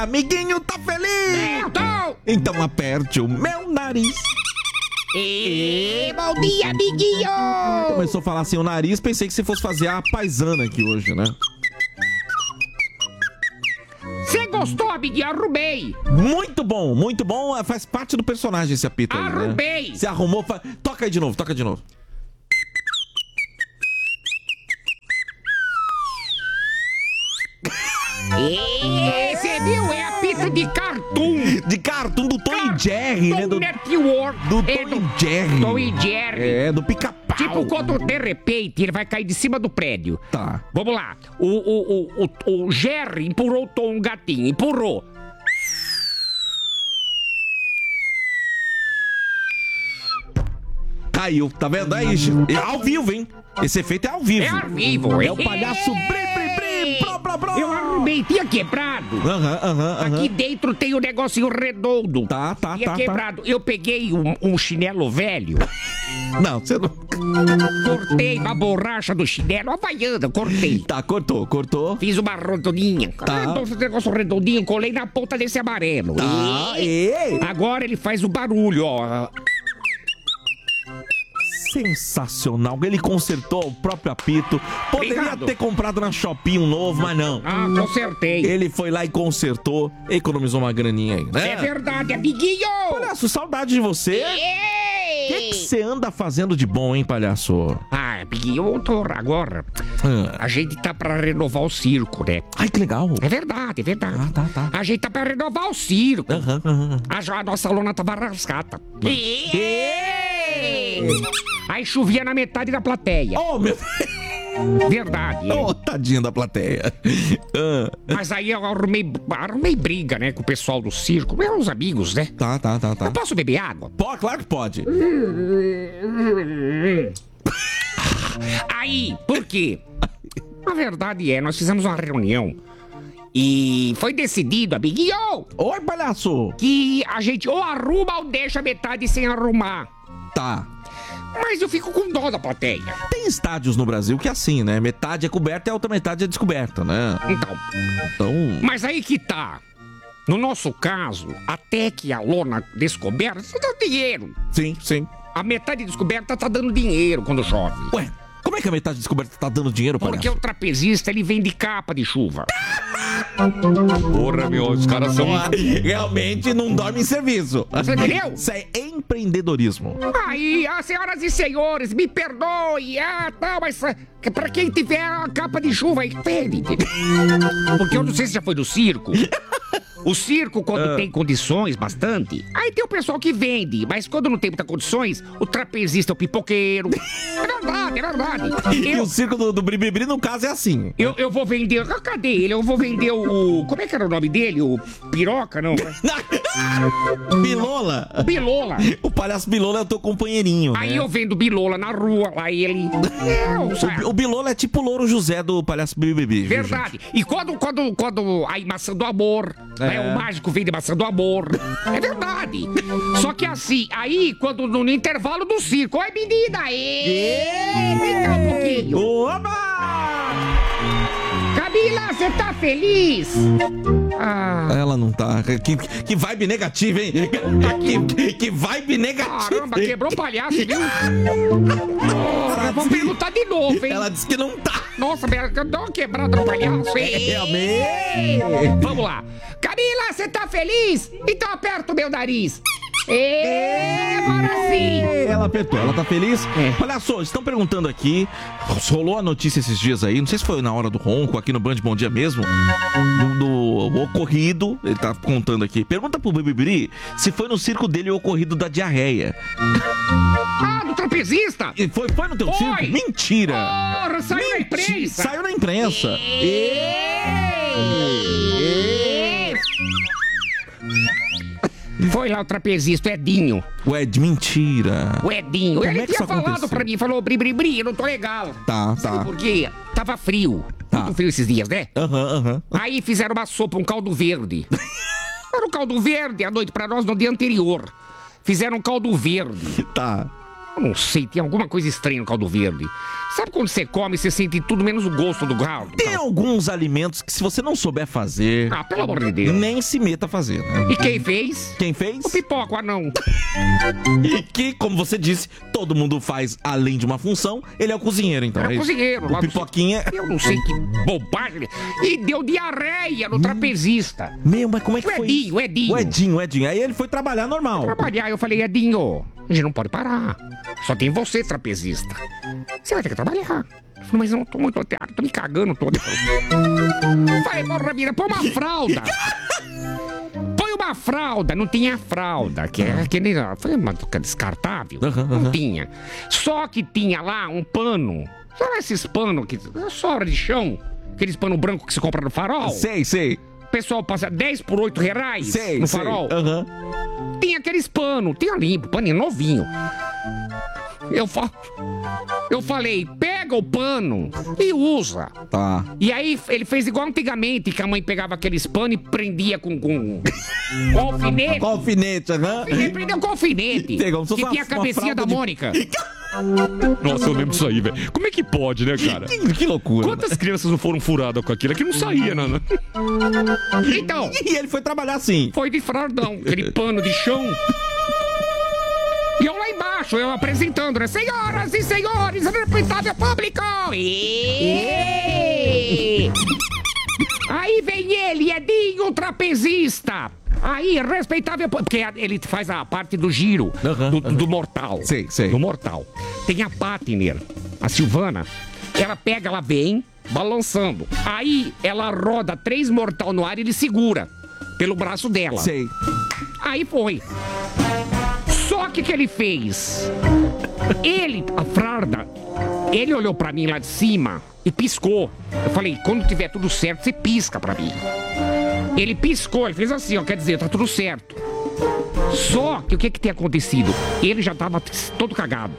Amiguinho, tá feliz? Tô! Então aperte o meu nariz. Bom dia, amiguinho! Começou a falar assim o nariz, pensei que você fosse fazer a paisana aqui hoje, né? Você gostou, amiguinho? Arrumei! Muito bom, muito bom. Faz parte do personagem esse apito aí, né? Arrumei! Você arrumou... Toca aí de novo, toca de novo. Você viu? É apito de cartoon! De cartoon do Tom e Jerry, né? Cartoon Network! Do Tom e Jerry. Tom e Jerry! É, do pica-pau. Tipo, quando de repente ele vai cair de cima do prédio. Tá. Vamos lá. O Jerry empurrou o Tom, um gatinho. Empurrou. Caiu, tá vendo? É isso. É ao vivo, hein? Esse efeito é ao vivo. É ao vivo. É o palhaço brim, pro. Eu arrumei, tinha quebrado. Aham. Aqui dentro tem um negocinho redondo. Tá. Tinha quebrado. Eu peguei um chinelo velho, Não, você não... cortei uma borracha do chinelo, havaiana, cortei. Tá, cortou. Fiz uma redondinha. Tá. Esse negócio redondinho, colei na ponta desse amarelo. Tá, Agora ele faz o barulho, ó. Sensacional. Ele consertou o próprio apito. Poderia Obrigado. ter comprado na Shopping um novo, mas não. Ah, consertei. Ele foi lá e consertou, economizou uma graninha aí, né? É verdade, amiguinho! Palhaço, saudade de você. O que você anda fazendo de bom, hein, palhaço? Ah, amiguinho, eu tô agora. A gente tá pra renovar o circo, né? Ai, que legal. É verdade. Tá. A gente tá pra renovar o circo. Aham. A nossa lona tava rasgada. Aí chovia na metade da plateia. Oh, meu Deus. Verdade. Oh, tadinho da plateia. Mas aí eu arrumei briga, né, com o pessoal do circo. Meus amigos, né? Tá. Eu posso beber água? Pô, claro que pode. Aí, por quê? A verdade nós fizemos uma reunião e foi decidido, amiguinho, Oi, palhaço. que a gente ou arruma ou deixa metade sem arrumar. Tá. Mas eu fico com dó da plateia. Tem estádios no Brasil que é assim, né? Metade é coberta e a outra metade é descoberta, né? Então... Mas aí que tá. No nosso caso, até que a lona descoberta, você dá dinheiro. Sim. A metade descoberta tá dando dinheiro quando chove. Ué, como é que a metade descoberta tá dando dinheiro, palhaço? Porque o trapezista, ele vende capa de chuva. Porra, meu, os caras são... Realmente não dorme em serviço. Você entendeu? Isso é empreendedorismo. Aí, senhoras e senhores, me perdoe. Mas pra quem tiver a capa de chuva aí, vende. Porque eu não sei se já foi do circo. O circo, quando tem condições bastante, aí tem o pessoal que vende. Mas quando não tem muitas condições, o trapezista é o pipoqueiro. É verdade. E o circo do Bribibri, no caso, é assim. Eu vou vender... Cadê ele? Eu vou vender o... Como é que era o nome dele? O Piroca, não? Bilola. Bilola. O palhaço Bilola é o teu companheirinho, Aí né? eu vendo Bilola na rua, lá ele... O Bilola é tipo o Louro José do palhaço Bibibi. Verdade. E quando aí maçã do amor, né, o mágico vende maçã do amor. É verdade. Só que assim, aí quando no intervalo do circo, oi menina, vem cá um pouquinho. Oba! Camila, você tá feliz? Ela não tá. Que vibe negativa, hein? Que vibe negativa. Caramba, quebrou o palhaço, viu? Vamos perguntar de novo, hein? Ela disse que não tá. Nossa, deu uma quebrada no palhaço, hein? Realmente. Vamos lá. Camila, você tá feliz? Então aperta o meu nariz. Agora sim. Ela apertou, ela tá feliz? Olha só, estão perguntando aqui, rolou a notícia esses dias aí, não sei se foi na hora do ronco, aqui no Band Bom Dia mesmo, do ocorrido, ele tá contando aqui. Pergunta pro Bibibiri se foi no circo dele o ocorrido da diarreia. Do trapezista? E foi no teu circo? Mentira! Porra, saiu na imprensa! Saiu na imprensa! Foi lá o trapezista, o Edinho. O Ed, mentira! O Edinho. Como Ele é que tinha isso falado aconteceu? pra mim, falou, Bri, eu não tô legal. Tá. Sabe por quê? Tava frio. Muito frio esses dias, né? Aham. Aí fizeram uma sopa, um caldo verde. Era um caldo verde à noite pra nós no dia anterior. Fizeram um caldo verde. Tá. Eu não sei, tem alguma coisa estranha no caldo verde. Sabe quando você come, você sente tudo menos o gosto do caldo? Tem alguns alimentos que se você não souber fazer... Ah, pelo amor de Deus. Nem se meta a fazer, né? E quem fez? Quem fez? O Pipoca, o anão. Que, como você disse, todo mundo faz além de uma função. Ele é o cozinheiro, então. É o cozinheiro. O Pipoquinha... Eu não sei que bobagem. E deu diarreia no trapezista. Meu, mas como é que foi isso? O Edinho. O Edinho. Aí ele foi trabalhar normal. Eu falei, Edinho, a gente não pode parar. Só tem você, trapezista. Você vai ter que trabalhar. Eu falei, mas eu não tô muito teatro, tô me cagando todo. Eu falei, porra vida, põe uma fralda. Põe uma fralda, não tinha fralda, que é aquele. Foi uma descartável. Não tinha. Só que tinha lá um pano. Sabe esses panos que sobra de chão? Aqueles panos brancos que se compra no farol? Sei. O pessoal passa 10 por 8 reais no farol. Tinha aqueles panos, tinha limpo, paninho novinho. Eu falei, pega o pano e usa. Tá. E aí ele fez igual antigamente, que a mãe pegava aqueles panos e prendia com alfinete. Com alfinete, Ele prendeu com alfinete. Pegou, que tinha a cabecinha da Mônica. Nossa, eu lembro disso aí, velho. Como é que pode, né, cara? Que loucura. Quantas crianças não foram furadas com aquilo? Aquilo não saía, né? Então. E ele foi trabalhar assim. Foi de fraldão, aquele pano de chão. E eu lá embaixo, eu apresentando, né? Senhoras e senhores, respeitável público! Aí vem ele, Edinho, trapezista. Aí, respeitável... Porque ele faz a parte do giro, do mortal. Sei. Do mortal. Tem a Patiner, a Silvana. Ela vem balançando. Aí, ela roda 3 mortal no ar e ele segura pelo braço dela. Sei. Aí foi. Só que ele fez? A fralda, ele olhou pra mim lá de cima e piscou. Eu falei, quando tiver tudo certo, você pisca pra mim. Ele piscou, ele fez assim, ó, quer dizer, tá tudo certo. Só que o que tem acontecido? Ele já tava todo cagado.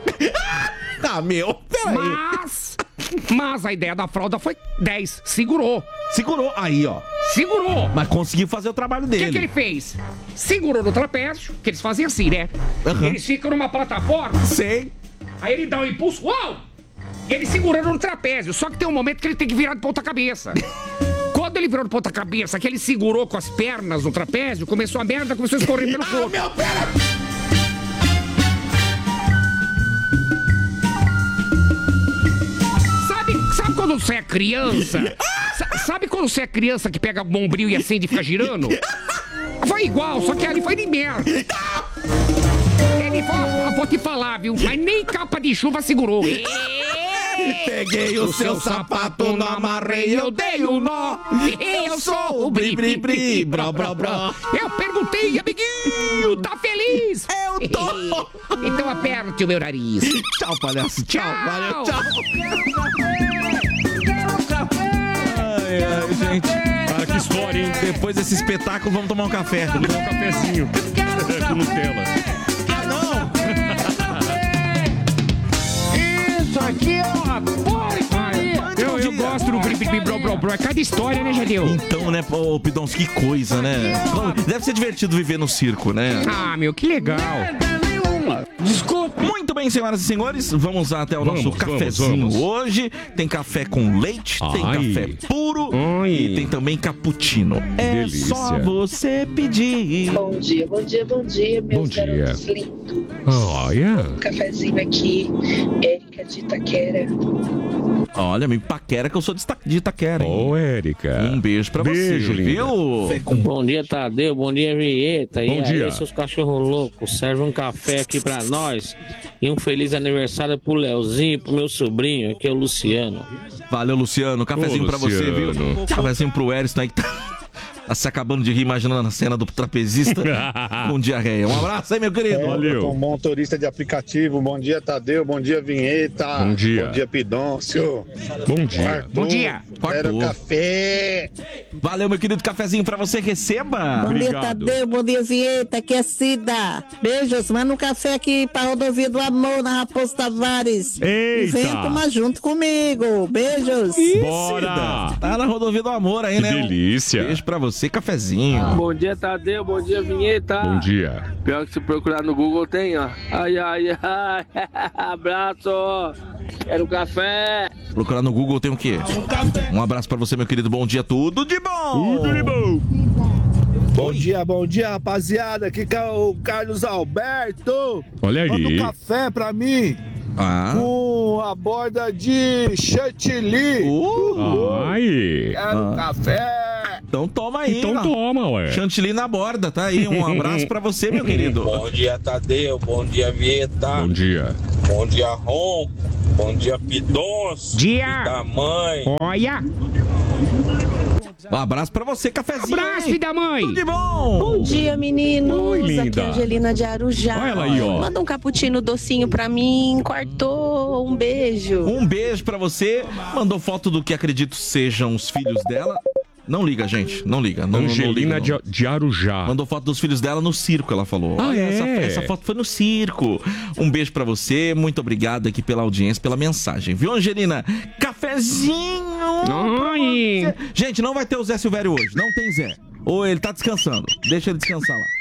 Peraí. Mas a ideia da fralda foi 10, segurou. Segurou, aí, ó. Segurou. Mas conseguiu fazer o trabalho O dele. que ele fez? Segurou no trapézio, que eles fazem assim, né? Eles ficam numa plataforma. Sei. Aí ele dá um impulso, uau! E ele segurando no trapézio, só que tem um momento que ele tem que virar de ponta cabeça. Quando ele virou de ponta cabeça, que ele segurou com as pernas no trapézio, começou a merda, começou a escorrer pelo corpo. Meu pera! Sabe quando você é criança? Sabe quando você é criança que pega bombril e acende e fica girando? Foi igual, só que ali foi de merda. Ele falou, vou te falar, viu? Mas nem capa de chuva segurou. Peguei o seu sapato, não amarrei, eu dei um nó. Eu sou o bri-bri-bri, bró. Eu perguntei, amiguinho, tá feliz? Eu tô. Então aperte o meu nariz. Tchau, palhaço. Tchau. Valeu, tchau. Ai, gente. Cara, que história, hein? Depois desse espetáculo, vamos tomar um café. Vamos tomar um cafezinho. Com Nutella. Isso aqui é uma porcaria. Eu gosto do bri-bri-bri-bro-bro. É cada história, né, Jadeu? Então, né, ô Pidons, que coisa, né? Deve ser divertido viver no circo, né? Ah, meu, que legal. Desculpa. Muito bem, senhoras e senhores, vamos até o nosso cafezinho hoje. Tem café com leite, tem café puro e tem também cappuccino. É delícia. Só você pedir. Bom dia, meus garotos lindos. Um cafezinho aqui, Érica de Itaquera. Olha, me paquera que eu sou de Itaquera, hein? Ô, Érica. Um beijo pra você, viu? Bom dia, Tadeu. Bom dia, Vinheta. Bom e dia. aí, seus cachorros loucos, serve um café aqui pra nós. E um feliz aniversário pro Leozinho, pro meu sobrinho, aqui é o Luciano. Valeu, Luciano. Cafezinho pra você, viu? Luciano. Cafezinho pro Eriston aí que tá se acabando de rir, imaginando a cena do trapezista com diarreia. Um abraço aí, meu querido. Valeu. Um motorista de aplicativo. Bom dia, Tadeu. Bom dia, Vinheta. Bom dia. Bom dia, Pidôncio. Bom dia. Arthur. Bom dia. Quero café. Valeu, meu querido. Cafezinho pra você. Receba. Bom dia, Obrigado. Tadeu. Bom dia, Vinheta. Aqui é Cida. Beijos. Manda um café aqui pra Rodovia do Amor, na Raposo Tavares. E Eita. venha tomar junto comigo. Beijos. Bora. Tá na rodovia do amor aí, Que né? delícia. Beijo pra você. você, cafezinho. Bom dia, Tadeu. Bom dia, Vinheta. Bom dia. Pior que se procurar no Google tem, ó. Ai, ai, ai. Abraço. Quero café. Procurar no Google tem o quê? Um abraço pra você, meu querido. Bom dia, tudo de bom. Tudo de bom. Bom dia, rapaziada. Aqui que é o Carlos Alberto. Olha Manda um aí. café pra mim. Ah. Com a borda de chantilly. Ai. Quero café. Então toma aí. Então ó. toma, ué. Chantilly na borda, tá aí. Um abraço pra você, meu querido. Bom dia, Tadeu. Bom dia, Vieta. Bom dia. Bom dia, Ronco. Bom dia, Pidons. Dia. Da mãe. Olha. Um abraço pra você, cafezinho. Abraço, filho da mãe. Tudo de bom. Bom dia, meninos. Oi, linda. Aqui é a Angelina de Arujá. Olha ela aí, ó. Manda um cappuccino docinho pra mim. Quartou. Um beijo. Um beijo pra você. Mandou foto do que acredito sejam os filhos dela. Não liga, gente. Não liga. Não, Angelina não liga, não. de Arujá. Mandou foto dos filhos dela no circo, ela falou. Ah, Olha, é? essa foto foi no circo. Um beijo pra você. Muito obrigado aqui pela audiência, pela mensagem. Viu, Angelina? Cafezinho. Oi. Gente, não vai ter o Zé Silvério hoje. Não tem Zé. Ou ele tá descansando. Deixa ele descansar lá.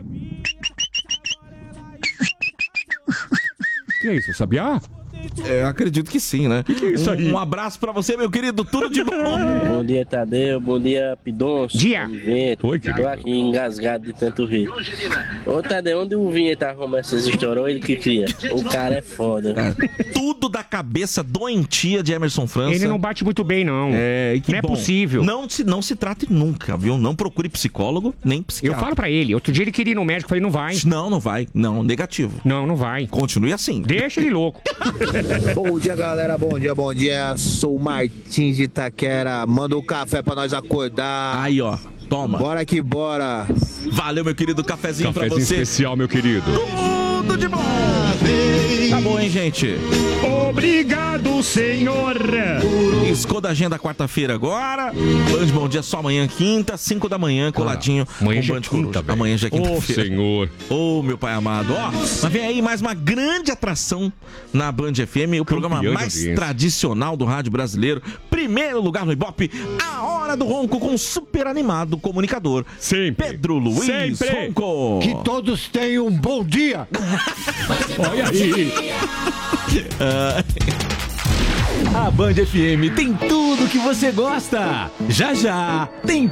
Que é isso, Sabiá? É, acredito que sim, né? Que é isso aí? Um abraço pra você, meu querido. Tudo de bom. Bom dia, Tadeu. Bom dia, Pidons. Dia. Oi, querido. Tô aqui engasgado de tanto rir. Ô, Tadeu, onde o Vinheta arruma essas estourou, ele que cria. O cara é foda. Tudo da cabeça doentia de Emerson França. Ele não bate muito bem, não. É, que Não é bom. possível. Não se trate nunca, viu? Não procure psicólogo, nem Eu psiquiatra. falo pra ele. Outro dia ele queria ir no médico. Eu falei, não vai. Não vai. Não, negativo. Não vai. Continue assim. Deixa ele louco. Bom dia, galera. Bom dia. Sou o Martins de Itaquera. Manda um café pra nós acordar. Aí, ó. Toma. Bora que bora. Valeu, meu querido. Cafezinho pra Cafézinho você. especial, meu querido. Tudo de bom. Tá bom, hein, gente? Obrigado, senhor. Piscou da agenda quarta-feira agora. Band Bom Dia só amanhã, quinta, 5 da manhã, coladinho. Amanhã com já Band é quinta, Coruja. velho. Amanhã já é Ô, quinta-feira. senhor. Ô, meu pai amado. Ó, mas vem aí mais uma grande atração na Band FM, o programa Campeão de mais audiência. tradicional do rádio brasileiro. Primeiro lugar no Ibope, A Hora do Ronco, com o super animado comunicador Sempre. Pedro Luiz Sempre. Ronco. Que todos tenham um bom dia. Olha aí. A Band FM tem tudo que você gosta. Já tem